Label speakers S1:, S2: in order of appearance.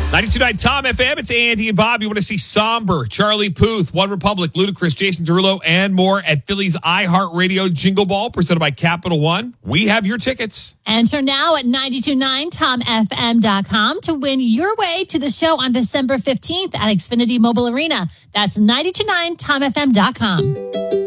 S1: 92.9 Tom FM, it's Andy and Bob. You want to see Somber, Charlie Puth, One Republic, Ludacris, Jason Derulo, and more at Philly's iHeartRadio Jingle Ball, presented by Capital One. We have your tickets.
S2: Enter now at 929tomfm.com to win your way to the show on December 15th at Xfinity Mobile Arena. That's 929tomfm.com.